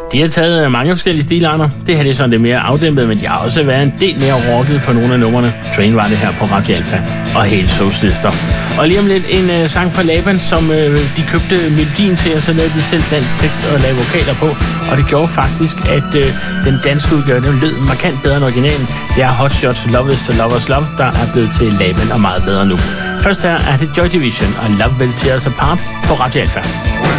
De har taget mange forskellige stilarter. Det her det er sådan lidt mere afdæmpet, men de har også været en del mere rocket på nogle af numrene. Train var det her på Radio Alpha og helt Socialister. Og lige om lidt en sang fra Laban, som de købte melodien til, og så lavede de selv dansk tekst og lavede vokaler på. Og det gjorde faktisk, at den danske udgave den lød markant bedre end originalen. Det er Hot Shots Love is to Lovers Love, der er blevet til Laban og meget bedre nu. Først her er det Joy Division og Love Will Tear Us Apart på Radio Alpha.